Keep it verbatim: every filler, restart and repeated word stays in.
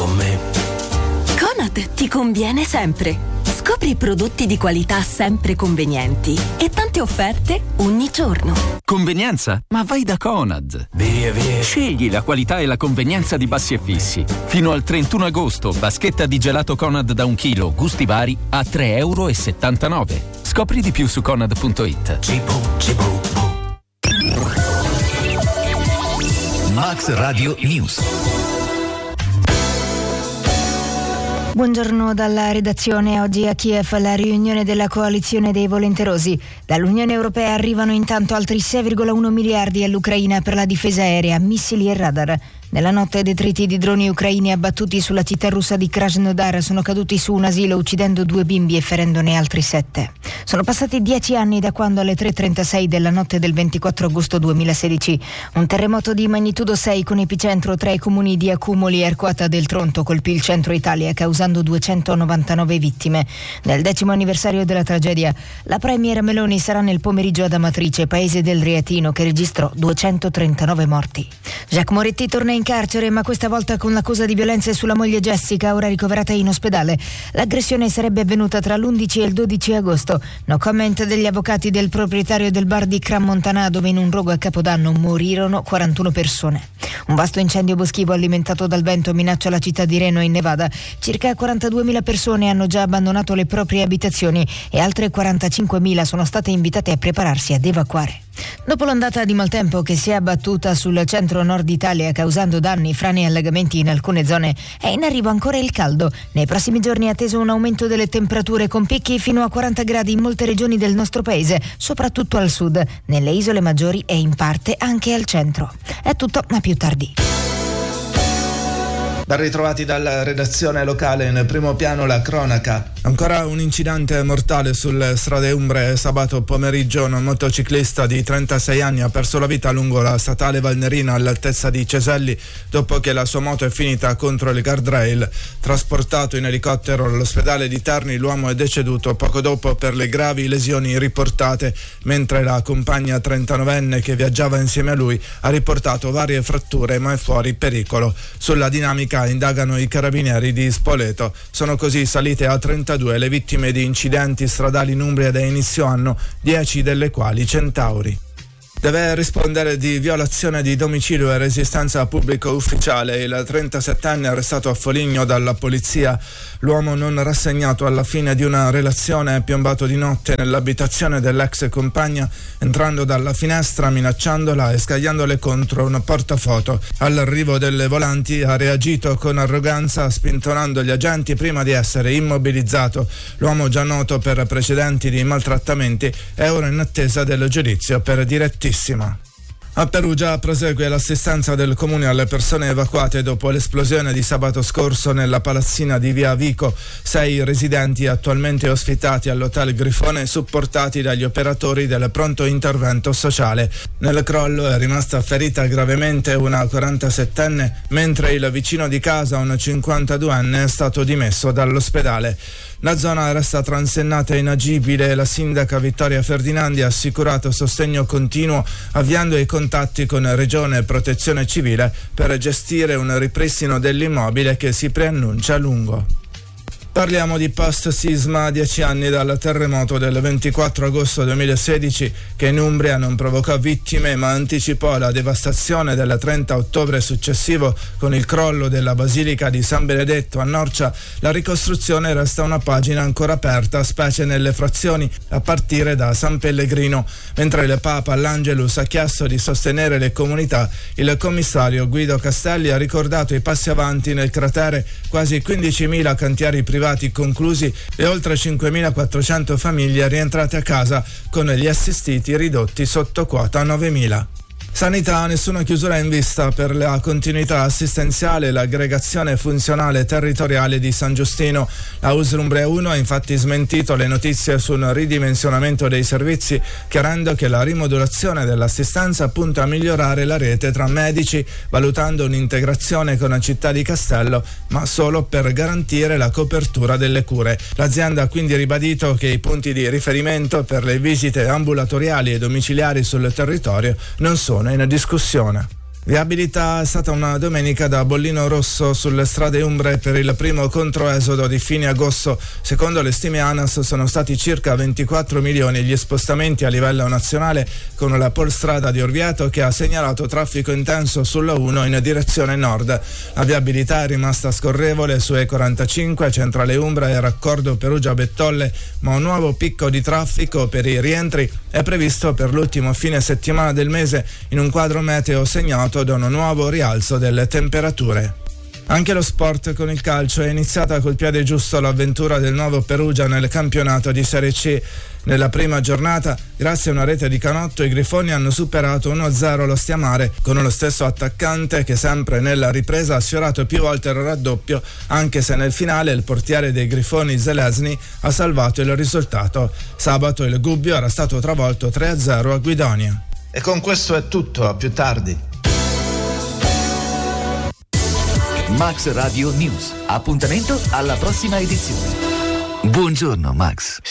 con me. Conad ti conviene sempre. Scopri prodotti di qualità sempre convenienti e tante offerte ogni giorno. Convenienza? Ma vai da Conad. Via, via. Scegli la qualità e la convenienza di Bassi e Fissi. Fino al trentuno agosto, vaschetta di gelato Conad da un chilo, gusti vari, a tre virgola settantanove euro. Scopri di più su conad punto it. Cibo, cibo, Max Radio News. Buongiorno dalla redazione. Oggi a Kiev la riunione della coalizione dei volenterosi. Dall'Unione Europea arrivano intanto altri sei virgola uno miliardi all'Ucraina per la difesa aerea, missili e radar. Nella notte detriti di droni ucraini abbattuti sulla città russa di Krasnodar sono caduti su un asilo uccidendo due bimbi e ferendone altri sette. Sono passati dieci anni da quando alle tre e trentasei della notte del ventiquattro agosto duemilasedici un terremoto di magnitudo sei con epicentro tra i comuni di Accumoli e Arquata del Tronto colpì il centro Italia causando duecentonovantanove vittime. Nel decimo anniversario della tragedia la premier Meloni sarà nel pomeriggio ad Amatrice, paese del Reatino, che registrò duecentotrentanove morti. Jacques Moretti torna in carcere, ma questa volta con l'accusa di violenze sulla moglie Jessica, ora ricoverata in ospedale. L'aggressione sarebbe avvenuta tra l'undici e il dodici agosto. No comment degli avvocati del proprietario del bar di Crans-Montana, dove in un rogo a Capodanno morirono quarantuno persone. Un vasto incendio boschivo alimentato dal vento minaccia la città di Reno in Nevada. Circa quarantaduemila persone hanno già abbandonato le proprie abitazioni e altre quarantacinquemila sono state invitate a prepararsi ad evacuare. Dopo l'ondata di maltempo che si è abbattuta sul centro-nord Italia causando danni, frane e allagamenti in alcune zone, è in arrivo ancora il caldo. Nei prossimi giorni è atteso un aumento delle temperature con picchi fino a quaranta gradi in molte regioni del nostro paese, soprattutto al sud, nelle isole maggiori e in parte anche al centro. È tutto, ma più tardi. Ben ritrovati dalla redazione locale. In primo piano la cronaca. Ancora un incidente mortale sulle strade umbre. Sabato pomeriggio un motociclista di trentasei anni ha perso la vita lungo la statale Valnerina all'altezza di Ceselli dopo che la sua moto è finita contro il guardrail. Trasportato in elicottero all'ospedale di Terni, l'uomo è deceduto poco dopo per le gravi lesioni riportate, mentre la compagna trentanovenne che viaggiava insieme a lui ha riportato varie fratture ma è fuori pericolo. Sulla dinamica indagano i carabinieri di Spoleto. Sono così salite a trentadue le vittime di incidenti stradali in Umbria da inizio anno, dieci delle quali centauri. Deve rispondere di violazione di domicilio e resistenza a pubblico ufficiale il trentasettenne arrestato a Foligno dalla polizia. L'uomo non rassegnato alla fine di una relazione è piombato di notte nell'abitazione dell'ex compagna, entrando dalla finestra, minacciandola e scagliandole contro un portafoto. All'arrivo delle volanti ha reagito con arroganza, spintonando gli agenti prima di essere immobilizzato. L'uomo, già noto per precedenti di maltrattamenti, è ora in attesa del giudizio per direttissima. A Perugia prosegue l'assistenza del comune alle persone evacuate dopo l'esplosione di sabato scorso nella palazzina di via Vico. Sei residenti attualmente ospitati all'hotel Grifone, supportati dagli operatori del pronto intervento sociale. Nel crollo è rimasta ferita gravemente una quarantasettenne, mentre il vicino di casa, un cinquantaduenne, è stato dimesso dall'ospedale. La zona resta transennata e inagibile e la sindaca Vittoria Ferdinandi ha assicurato sostegno continuo, avviando i contatti con Regione e Protezione Civile per gestire un ripristino dell'immobile che si preannuncia a lungo. Parliamo di post-sisma, dieci anni dal terremoto del ventiquattro agosto duemilasedici che in Umbria non provocò vittime ma anticipò la devastazione del trenta ottobre successivo con il crollo della Basilica di San Benedetto a Norcia. La ricostruzione resta una pagina ancora aperta, specie nelle frazioni a partire da San Pellegrino. Mentre il Papa all'Angelus ha chiesto di sostenere le comunità, il commissario Guido Castelli ha ricordato i passi avanti nel cratere, quasi quindicimila cantieri privati conclusi e oltre cinquemilaquattrocento famiglie rientrate a casa con gli assistiti ridotti sotto quota novemila. Sanità, nessuna chiusura in vista per la continuità assistenziale e l'aggregazione funzionale territoriale di San Giustino. La U S L Umbria uno ha infatti smentito le notizie sul ridimensionamento dei servizi, chiarendo che la rimodulazione dell'assistenza punta a migliorare la rete tra medici, valutando un'integrazione con la città di Castello, ma solo per garantire la copertura delle cure. L'azienda ha quindi ribadito che i punti di riferimento per le visite ambulatoriali e domiciliari sul territorio non sono in discussione. Viabilità è stata una domenica da bollino rosso sulle strade umbre per il primo controesodo di fine agosto. Secondo le stime ANAS sono stati circa ventiquattro milioni gli spostamenti a livello nazionale, con la polstrada di Orvieto che ha segnalato traffico intenso sulla uno in direzione nord. La viabilità è rimasta scorrevole su E quarantacinque, Centrale Umbra e raccordo Perugia-Bettolle, ma un nuovo picco di traffico per i rientri è previsto per l'ultimo fine settimana del mese, in un quadro meteo segnato da un nuovo rialzo delle temperature. Anche lo sport con il calcio è iniziata col piede giusto l'avventura del nuovo Perugia nel campionato di Serie C. Nella prima giornata, grazie a una rete di Canotto, i Grifoni hanno superato uno a zero lo Stiamare, con lo stesso attaccante che sempre nella ripresa ha sfiorato più volte il raddoppio, anche se nel finale il portiere dei Grifoni Zelesny ha salvato il risultato. Sabato il Gubbio era stato travolto tre a zero a Guidonia. E con questo è tutto, a più tardi. Max Radio News. Appuntamento alla prossima edizione. Buongiorno Max.